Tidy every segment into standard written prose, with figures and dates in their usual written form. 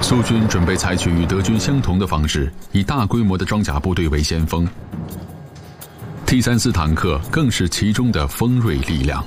苏军准备采取与德军相同的方式，以大规模的装甲部队为先锋。T-34坦克更是其中的锋锐力量。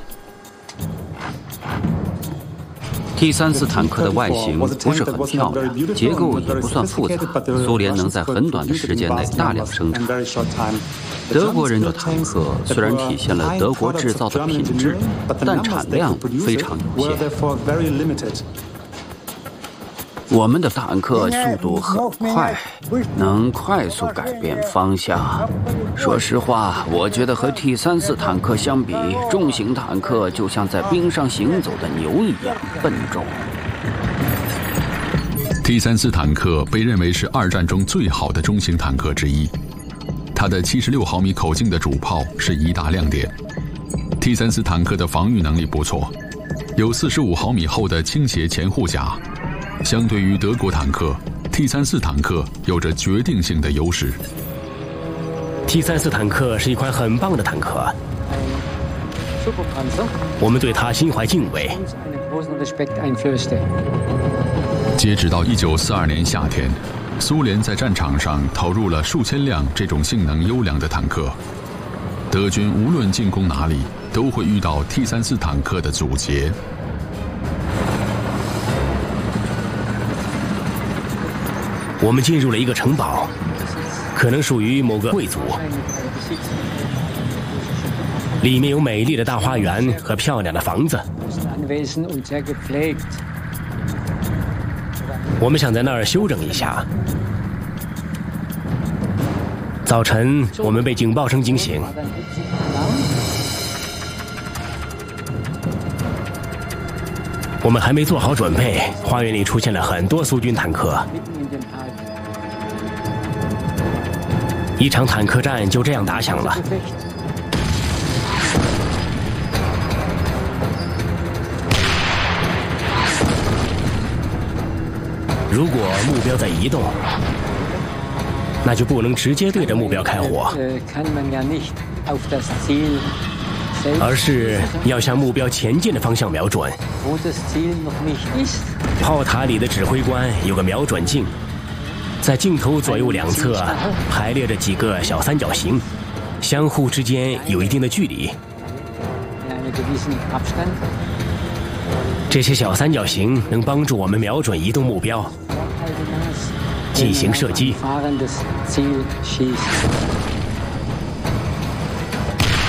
T-34坦克的外形不是很漂亮，结构也不算复杂，苏联能在很短的时间内大量生产。德国人的坦克虽然体现了德国制造的品质，但产量非常有限。我们的坦克速度很快，能快速改变方向。说实话，我觉得和 T-34坦克相比，重型坦克就像在冰上行走的牛一样笨重。 T-34坦克被认为是二战中最好的中型坦克之一，它的76毫米口径的主炮是一大亮点。T-34坦克的防御能力不错，有45毫米厚的倾斜前护甲。相对于德国坦克 ，T-34坦克有着决定性的优势。 T-34坦克是一款很棒的坦克，我们对它心怀敬畏。 截止到1942年夏天，苏联在战场上投入了数千辆这种性能优良的坦克。德军无论进攻哪里，都会遇到 T-34坦克的阻截。 我们进入了一个城堡，可能属于某个贵族，里面有美丽的大花园和漂亮的房子。我们想在那儿休整一下。早晨，我们被警报声惊醒。我们还没做好准备，花园里出现了很多苏军坦克。一场坦克战就这样打响了。如果目标在移动，那就不能直接对着目标开火，而是要向目标前进的方向瞄准。炮塔里的指挥官有个瞄准镜，在镜头左右两侧排列着几个小三角形，相互之间有一定的距离。这些小三角形能帮助我们瞄准移动目标，进行射击。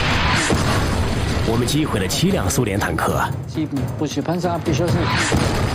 我们击毁了7辆苏联坦克。